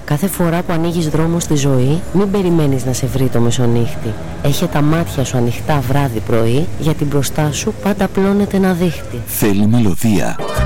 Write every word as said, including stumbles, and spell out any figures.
Κάθε φορά που ανοίγεις δρόμο στη ζωή, μην περιμένεις να σε βρει το μεσονύχτη. Έχε τα μάτια σου ανοιχτά βράδυ πρωί, γιατί μπροστά σου πάντα πλώνεται ένα δίχτυ. Θέλει μελωδία.